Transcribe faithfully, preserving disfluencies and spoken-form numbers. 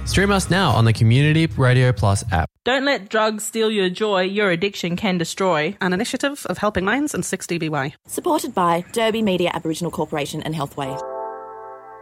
Stream us now on the Community Radio Plus app. Don't let drugs steal your joy. Your addiction can destroy. An initiative of Helping Minds and six D B Y. Supported by Derby Media Aboriginal Corporation and Healthway.